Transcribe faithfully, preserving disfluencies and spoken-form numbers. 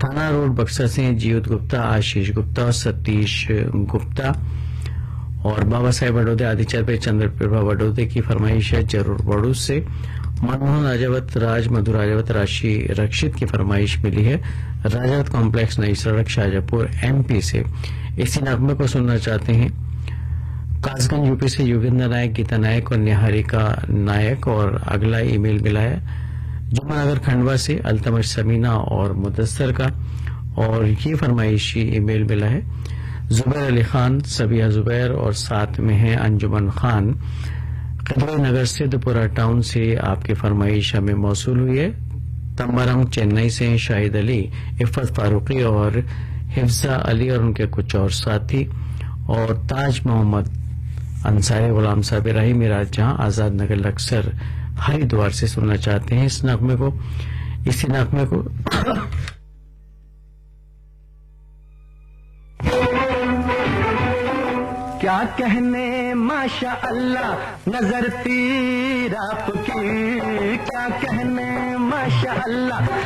थाना रोड बक्सर से जीवत गुप्ता, आशीष गुप्ता, सतीश गुप्ता और बाबा साहेब बड़ौदे आदिचर पे चंद्रप्रभा बड़ौदे की फरमाइश है जरूर बड़ू से। मनमोहन राजावत राज, मधु राजावत, राशि रक्षित की फरमाइश मिली है राजावत कॉम्प्लेक्स, नई सड़क, शाहजहांपुर, एमपी से। इसी नगमे को सुनना चाहते हैं कासगंज यूपी से योगेंद्र नायक, गीता नायक और निहारिका नायक। और अगला ईमेल मिला है जुम्मनगर खंडवा से अल्तमश समीना और मुदस्सर का। और ये फरमाइशी ईमेल मिला है जुबैर अली खान, सबिया जुबैर और साथ में है अंजुमन खान। कदवे नगर से दुपुरा टाउन से आपकी फरमाइश हमें मौसूल हुई है। तंबारम चेन्नई से शाहिद अली, इफ़त फारूकी और हिफ्जा अली और उनके कुछ और साथी। और ताज मोहम्मद अंसारी, गुलाम साहब इब्राहिम मिराज जहां, आजाद नगर लक्सर, हरिद्वार से सुनना चाहते हैं इस नगमे को। इसी नगमे को क्या कहने माशा अल्लाह नजर तीर आपकी, क्या कहने माशा अल्लाह